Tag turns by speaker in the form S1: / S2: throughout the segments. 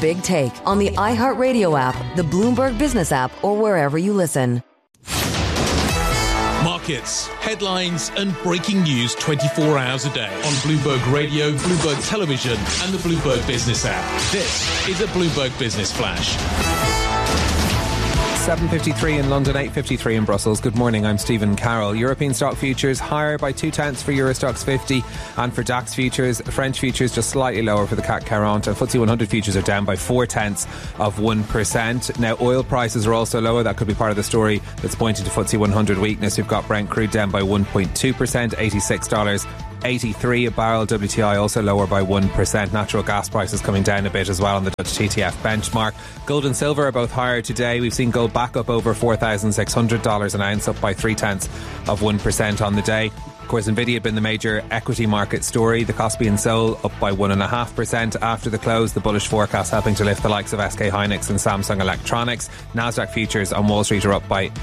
S1: Big Take on the iHeartRadio app, the Bloomberg Business app, or wherever you listen.
S2: Markets, headlines and breaking news 24 hours a day on Bloomberg Radio, Bloomberg Television and the Bloomberg Business app. This is a Bloomberg Business Flash.
S3: 7.53 in London, 8.53 in Brussels. Good morning, I'm Stephen Carroll. European stock futures higher by 0.2 for Eurostoxx 50 and for DAX futures. French futures just slightly lower for the CAC 40 and FTSE 100 futures are down by 0.4%. Now oil prices are also lower. That could be part of the story that's pointing to FTSE 100 weakness. We've got Brent crude down by 1.2%, $86.83 a barrel. WTI also lower by 1%. Natural gas prices coming down a bit as well on the Dutch TTF benchmark. Gold and silver are both higher today. We've seen gold back up over $4,600 an ounce, up by 0.3% on the day. Of course, Nvidia had been the major equity market story. The Kospi and Seoul up by 1.5% after the close. The bullish forecast helping to lift the likes of SK Hynix and Samsung Electronics. Nasdaq futures on Wall Street are up by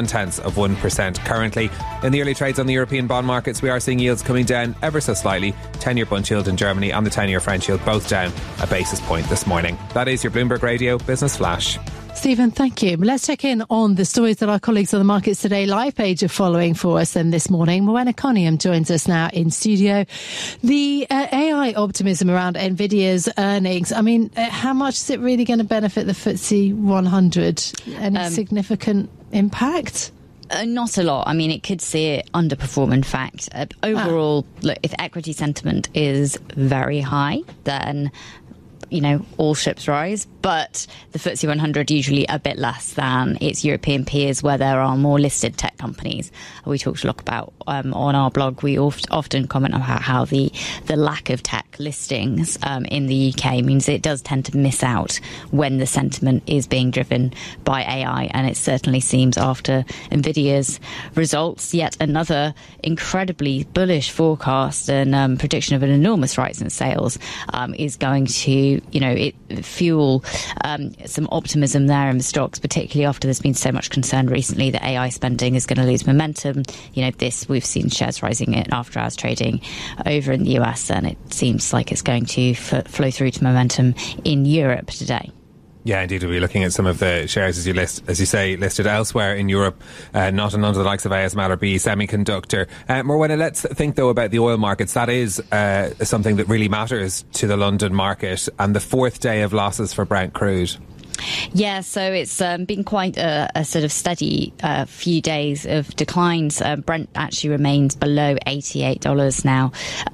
S3: 0.7% currently. In the early trades on the European bond markets, we are seeing yields coming down ever so slightly. 10-year Bund yield in Germany and the 10-year French yield both down a basis point this morning. That is your Bloomberg Radio Business Flash.
S4: Stephen, thank you. Let's check in on the stories that our colleagues on the Markets Today live page are following for us then this morning. Morwenna Cunningham joins us now in studio. The AI optimism around Nvidia's earnings, I mean, how much is it really going to benefit the FTSE 100? Any significant impact?
S5: Not a lot. I mean, it could see it underperform, in fact. Overall, look, if equity sentiment is very high, then all ships rise, but the FTSE 100 usually a bit less than its European peers where there are more listed tech companies. We talked a lot about on our blog. We often comment on how the lack of tech listings in the UK means it does tend to miss out when the sentiment is being driven by AI, and it certainly seems after Nvidia's results, yet another incredibly bullish forecast and prediction of an enormous rise in sales is going to fuel some optimism there in the stocks, particularly after there's been so much concern recently that AI spending is going to lose momentum. We've seen shares rising in after hours trading over in the US, and it seems like it's going to flow through to momentum in Europe today.
S3: Yeah, indeed, we'll be looking at some of the shares, as you say, listed elsewhere in Europe, not under the likes of ASML or BE Semiconductor. Morwenna, let's think, though, about the oil markets. That is something that really matters to the London market, and the fourth day of losses for Brent crude.
S5: Yeah, so it's been quite a sort of steady few days of declines. Brent actually remains below $88 now,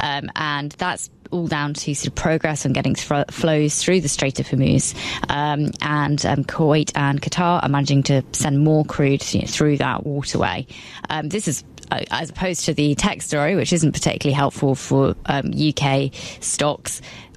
S5: and that's all down to sort of progress on getting flows through the Strait of Hormuz, and Kuwait and Qatar are managing to send more crude through that waterway. This is as opposed to the tech story, which isn't particularly helpful for UK stocks.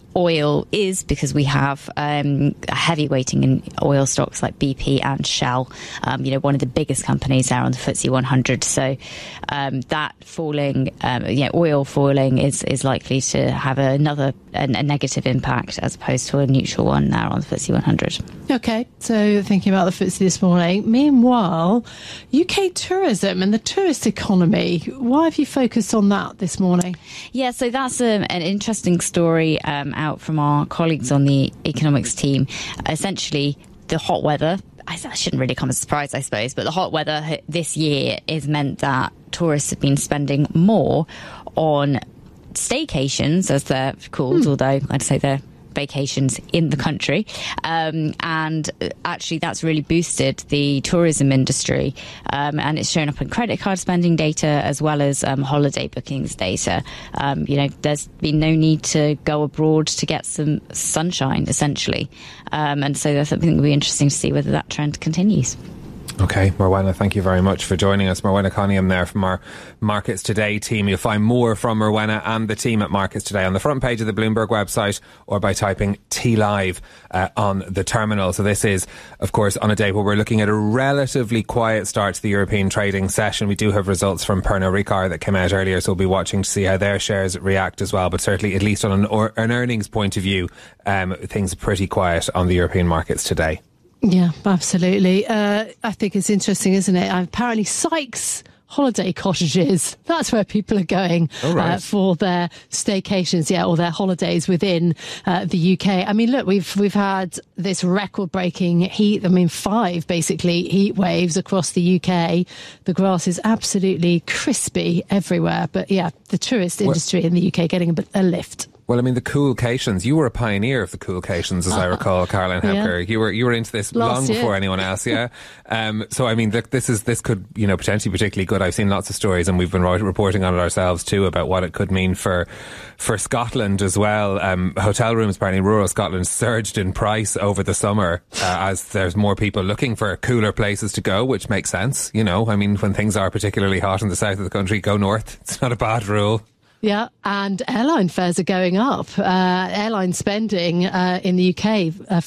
S5: Oil is, because we have a heavy weighting in oil stocks like BP and Shell, one of the biggest companies there on the FTSE 100. So that falling, oil falling is likely to have a negative impact as opposed to a neutral one there on the FTSE 100.
S4: Okay, so thinking about the FTSE this morning. Meanwhile, UK tourism and the tourist economy, why have you focused on that this morning?
S5: Yeah, so that's an interesting story out from our colleagues on the economics team. Essentially, the hot weather, I shouldn't really come as a surprise, I suppose, but the hot weather this year has meant that tourists have been spending more on staycations, as they're called, although I'd say they're vacations in the country, and actually that's really boosted the tourism industry, and it's shown up in credit card spending data as well as holiday bookings data. There's been no need to go abroad to get some sunshine, essentially, and so I think it'll be interesting to see whether that trend continues.
S3: Okay, Morwenna, thank you very much for joining us. Morwenna Cunningham there from our Markets Today team. You'll find more from Morwenna and the team at Markets Today on the front page of the Bloomberg website or by typing TLive on the terminal. So this is, of course, on a day where we're looking at a relatively quiet start to the European trading session. We do have results from Pernod Ricard that came out earlier, so we'll be watching to see how their shares react as well. But certainly, at least on an earnings point of view, things are pretty quiet on the European markets today.
S4: Yeah, absolutely. I think it's interesting, isn't it? Apparently Sykes holiday cottages. That's where people are going for their staycations, or their holidays within the UK. I mean, look, we've had this record-breaking heat. 5 basically heat waves across the UK. The grass is absolutely crispy everywhere. But the tourist industry in the UK getting a lift.
S3: Well, the coolcations. You were a pioneer of the coolcations, as I recall, Caroline Hepker. You were into this long before anyone else, yeah. So look, this could potentially particularly good. I've seen lots of stories, and we've been reporting on it ourselves too about what it could mean for Scotland as well. Hotel rooms, apparently, in rural Scotland surged in price over the summer as there's more people looking for cooler places to go, which makes sense. When things are particularly hot in the south of the country, go north. It's not a bad rule.
S4: Yeah, and airline fares are going up. Airline spending in the UK